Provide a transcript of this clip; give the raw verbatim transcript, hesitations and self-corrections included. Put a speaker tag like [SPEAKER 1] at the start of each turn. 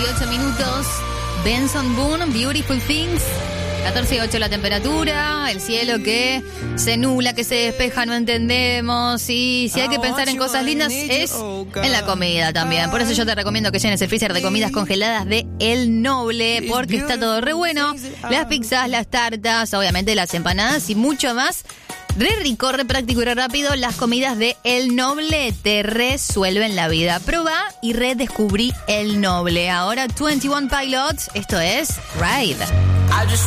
[SPEAKER 1] dieciocho minutos. Benson Boone, Beautiful Things. catorce y ocho la temperatura, el cielo que se nubla, que se despeja, no entendemos. Y si hay que pensar en cosas lindas es en la comida también. Por eso yo te recomiendo que llenes el freezer de comidas congeladas de El Noble, porque está todo re bueno. Las pizzas, las tartas, obviamente las empanadas y mucho más. Re rico, re práctico y re rápido. Las comidas de El Noble te resuelven la vida. Probá y redescubrí El Noble. Ahora veintiuno Pilots, esto es Ride.